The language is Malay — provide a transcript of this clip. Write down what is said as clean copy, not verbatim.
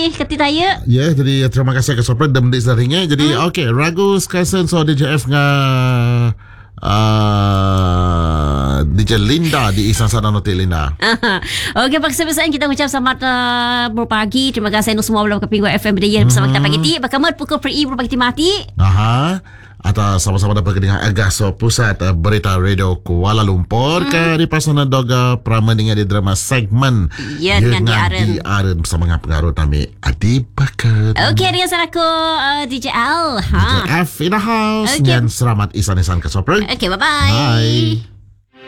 ketitaya. Ya, jadi terima kasih ke Sopran dan mendik sedaringnya. Jadi okey, ragu sekarang so DJF DJ Linda di Isan Sana Noti Linda. Okey, paksa-paksaan kita ucap selamat berpagi. Terima kasih untuk semua belum ke Pingu FM Berdaya bersama kita pagi ti. Bakamat pukul peri berpagi mati. Aha. Atau sama-sama dapat dengan Agaso Pusat Berita Radio Kuala Lumpur ke di Pasana Doga Pramandingan di drama segmen dengan diaren bersama dengan pengaruh kami Adi Bakat. Okey, dengan aku DJ L. DJ F in the house. Dan selamat isan-isan ke Sopran. Okey, bye-bye. Bye.